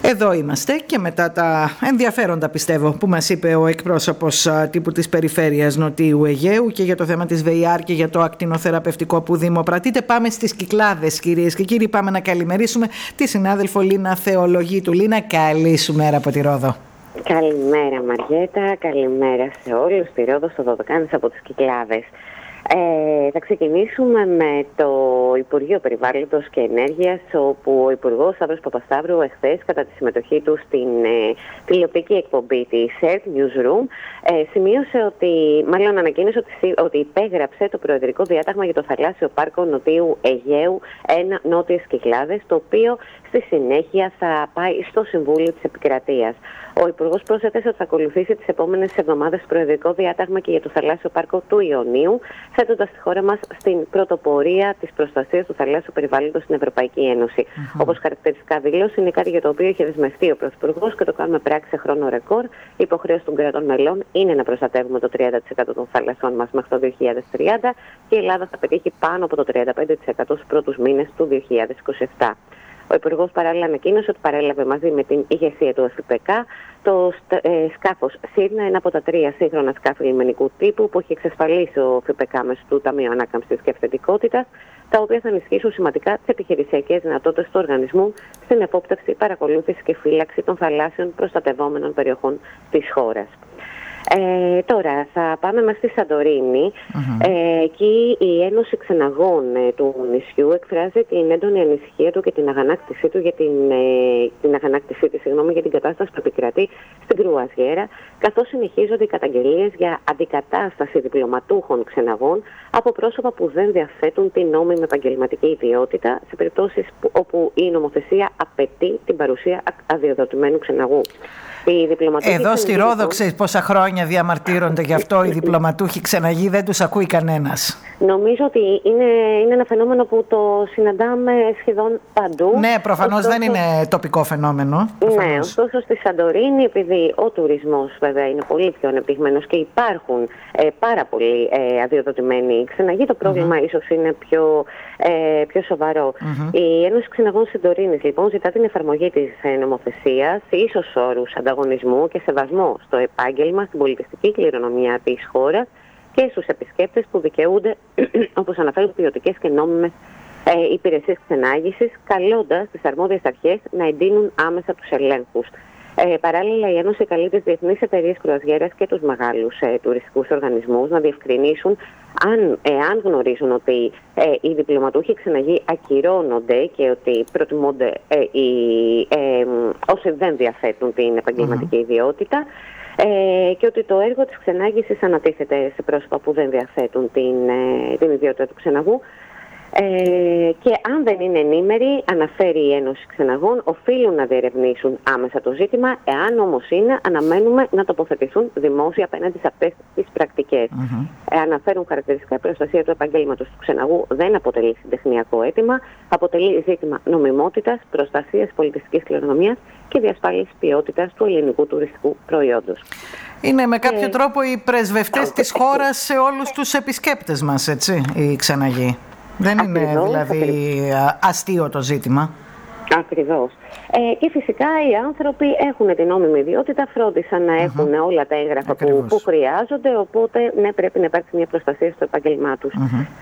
Εδώ είμαστε και μετά τα ενδιαφέροντα, πιστεύω, που μας είπε ο εκπρόσωπος τύπου της Περιφέρειας Νοτιού Αιγαίου και για το θέμα της ΒΕΙΑΡ και για το ακτινοθεραπευτικό που δημοπρατείται. Πάμε στις Κυκλάδες, κυρίες και κύριοι. Πάμε να καλημερίσουμε τη συνάδελφο Λίνα Θεολογίτου. Λίνα, καλή σου μέρα από τη Ρόδο. Καλημέρα Μαριέτα, καλημέρα σε όλους. Στη Ρόδο, στο Δωδεκάνης από τις Κυκλάδες. Θα ξεκινήσουμε με το Υπουργείο Περιβάλλοντος και Ενέργειας, όπου ο Υπουργός Σταύρος Παπασταύρου εχθές, κατά τη συμμετοχή του στην τηλεοπτική εκπομπή της Earth Newsroom, σημείωσε ότι, μάλλον ανακοίνωσε ότι υπέγραψε το Προεδρικό Διάταγμα για το Θαλάσσιο Πάρκο Νοτιού Αιγαίου, Νότιες Κυκλάδες, το οποίο στη συνέχεια θα πάει στο Συμβούλιο της Επικρατείας. Ο Υπουργός πρόσθεσε ότι θα ακολουθήσει τις επόμενες εβδομάδες το Προεδρικό Διάταγμα και για το Θαλάσσιο Πάρκο του Ιωνίου, θέτοντας τη χώρα μας στην πρωτοπορία της προστασίας του θαλάσσιου περιβάλλοντος στην Ευρωπαϊκή Ένωση. Όπως χαρακτηριστικά δήλωσε, είναι κάτι για το οποίο είχε δεσμευτεί ο Πρωθυπουργός και το κάνουμε πράξη σε χρόνο ρεκόρ. Η υποχρέωση των κρατών μελών είναι να προστατεύουμε το 30% των θαλασσών μας μέχρι το 2030 και η Ελλάδα θα πετύχει πάνω από το 35% στους πρώτους μήνες του 2027. Ο Υπουργός παράλληλα ανακοίνωσε ότι παρέλαβε μαζί με την ηγεσία του ΕΦΠΚ το σκάφος Σύρνα, ένα από τα 3 σύγχρονα σκάφη λιμενικού τύπου που έχει εξασφαλίσει ο ΕΦΠΚ μέσω του Ταμείου Ανάκαμψης και Αυθεντικότητας, τα οποία θα ενισχύσουν σημαντικά τις επιχειρησιακές δυνατότητες του οργανισμού στην επόπτευση, παρακολούθηση και φύλαξη των θαλάσσιων προστατευόμενων περιοχών της χώρας. Τώρα θα πάμε μέχρι τη Σαντορίνη. Εκεί η Ένωση Ξεναγών του νησιού εκφράζει την έντονη ανησυχία του και την αγανάκτησή του για για την κατάσταση που επικρατεί στην κρουαζιέρα, καθώς συνεχίζονται οι καταγγελίες για αντικατάσταση διπλωματούχων ξεναγών από πρόσωπα που δεν διαθέτουν την νόμιμη επαγγελματική ιδιότητα σε περιπτώσεις όπου η νομοθεσία απαιτεί την παρουσία αδειοδοτημένου ξεναγού. Εδώ στη Ρόδο, ξέρεις πόσα χρόνια διαμαρτύρονται γι' αυτό οι διπλωματούχοι ξεναγοί, δεν τους ακούει κανένας. Νομίζω ότι είναι ένα φαινόμενο που το συναντάμε σχεδόν παντού. Ναι, προφανώς δεν είναι τοπικό φαινόμενο. Ναι, ωστόσο στη Σαντορίνη, επειδή ο τουρισμός βέβαια είναι πολύ πιο ανεπτυγμένος και υπάρχουν πάρα πολλοί αδειοδοτημένοι ξεναγοί, το πρόβλημα ίσως είναι πιο σοβαρό. Η Ένωση Ξεναγών Σαντορίνης λοιπόν ζητά την εφαρμογή της νομοθεσίας, ίσως όρους ανταγωνισμού και σεβασμό στο επάγγελμα, στην πολιτιστική κληρονομιά της χώρας και στους επισκέπτες που δικαιούνται, όπως αναφέρουν, ποιοτικές και νόμιμες υπηρεσίες ξενάγησης, καλώντας τις αρμόδιες αρχές να εντείνουν άμεσα τους ελέγχους. Παράλληλα, η Ένωση καλεί τις διεθνείς εταιρείες κρουαζιέρας και τους μεγάλους τουριστικούς οργανισμούς να διευκρινίσουν εάν γνωρίζουν ότι οι διπλωματούχοι ξεναγοί ακυρώνονται και ότι προτιμούνται όσοι δεν διαθέτουν την επαγγελματική ιδιότητα, και ότι το έργο της ξενάγησης ανατίθεται σε πρόσωπα που δεν διαθέτουν την ιδιότητα του ξεναγού. Και αν δεν είναι ενήμεροι, αναφέρει η Ένωση Ξεναγών, οφείλουν να διερευνήσουν άμεσα το ζήτημα. Εάν όμως είναι, αναμένουμε να τοποθετηθούν δημόσια απέναντι σε αυτές τις πρακτικές. Αναφέρουν χαρακτηριστικά η προστασία του επαγγέλματος του ξεναγού δεν αποτελεί συντεχνιακό αίτημα, αποτελεί ζήτημα νομιμότητας, προστασίας πολιτιστικής κληρονομιάς και διασφάλισης ποιότητας του ελληνικού τουριστικού προϊόντος. Είναι με κάποιο τρόπο οι πρεσβευτές της χώρας σε όλους τους επισκέπτες μας, έτσι, οι ξεναγοί. Δεν είναι δηλαδή αστείο το ζήτημα. Ακριβώς. Και φυσικά οι άνθρωποι έχουν την νόμιμη ιδιότητα, φρόντισαν να έχουν όλα τα έγγραφα που χρειάζονται, οπότε ναι, πρέπει να υπάρξει μια προστασία στο επάγγελμά τους.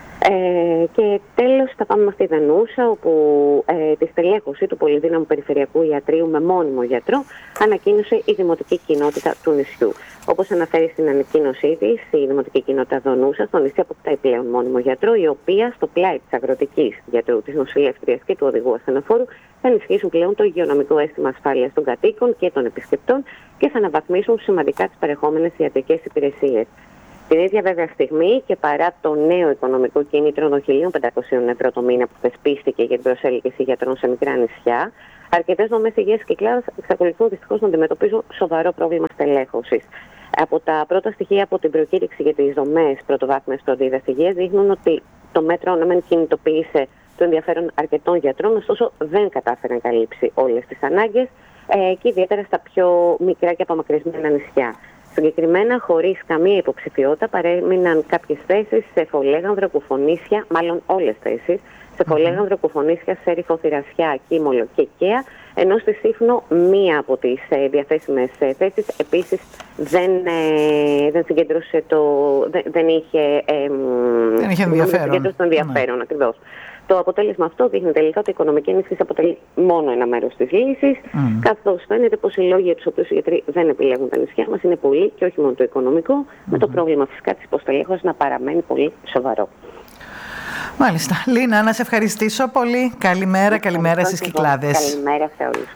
Και τέλος θα πάμε στη Δανούσα, όπου τη στελέχωση του πολυδύναμου περιφερειακού ιατρείου με μόνιμο γιατρό ανακοίνωσε η Δημοτική Κοινότητα του νησιού. Όπως αναφέρει στην ανακοίνωσή της, η Δημοτική Κοινότητα Δανούσα στο νησί αποκτάει πλέον μόνιμο γιατρό, η οποία στο πλάι της αγροτικής γιατρού, της νοσηλεύτριας και του οδηγού ασθενοφόρου θα ενισχύσουν πλέον το υγειονομικό αίσθημα ασφάλειας των κατοίκων και των επισκεπτών και θα αναβαθμίσουν σημαντικά τις παρεχόμενες ιατρικές υπηρεσίες. Την ίδια βέβαια στιγμή και παρά το νέο οικονομικό κίνητρο των 1.500 ευρώ το μήνα που θεσπίστηκε για την προσέλκυση γιατρών σε μικρά νησιά, αρκετές δομές υγείας και κλάδες εξακολουθούν δυστυχώς να αντιμετωπίζουν σοβαρό πρόβλημα στελέχωσης. Από τα πρώτα στοιχεία από την προκήρυξη για τις δομές πρωτοβάθμιας φροντίδας υγείας δείχνουν ότι το μέτρο να μην κινητοποίησε το ενδιαφέρον αρκετών γιατρών, ωστόσο δεν κατάφερε να καλύψει όλες τις ανάγκες και ιδιαίτερα στα πιο μικρά και απομακρυσμένα νησιά. Συγκεκριμένα, χωρίς καμία υποψηφιότητα, παρέμειναν κάποιες θέσεις σε Φολέγανδρο, Κουφονίσια, μάλλον όλες θέσεις, σε Φολέγανδρο, Κουφονίσια, Σέριφο, Θηρασιά, Κίμολο και Καία, ενώ στη Σύφνο μία από τις διαθέσιμες θέσεις επίσης δεν συγκέντρωσε δεν είχε ενδιαφέρον ακριβώς. Το αποτέλεσμα αυτό δείχνει τελικά ότι η οικονομική ενίσχυση αποτελεί μόνο ένα μέρος της λύσης, καθώς φαίνεται πως οι λόγοι για τους οποίους οι γιατροί δεν επιλέγουν τα νησιά μας είναι πολλοί και όχι μόνο το οικονομικό, με το πρόβλημα φυσικά της υποστελέχωσης να παραμένει πολύ σοβαρό. Μάλιστα. Λίνα, να σε ευχαριστήσω πολύ. Καλημέρα στις Κυκλάδες. Καλημέρα σε όλους.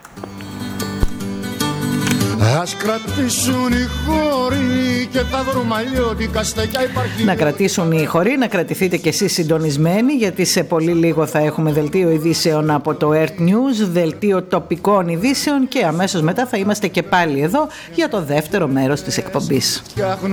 Ας κρατήσουν οι χώροι και τα δρομαλιώτικα στεκιά υπάρχει. Να κρατήσουν οι χώροι, να κρατηθείτε κι εσείς συντονισμένοι, γιατί σε πολύ λίγο θα έχουμε δελτίο ειδήσεων από το Earth News, δελτίο τοπικών ειδήσεων και αμέσως μετά θα είμαστε και πάλι εδώ για το δεύτερο μέρος της εκπομπής.